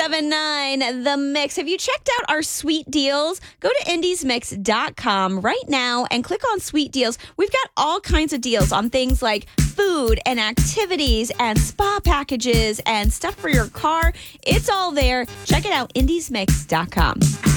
1079 The Mix. Have you checked out our sweet deals? Go to indiesmix.com right now and click on sweet deals. We've got all kinds of deals on things like food and activities and spa packages and stuff for your car. It's all there. Check it out, indiesmix.com.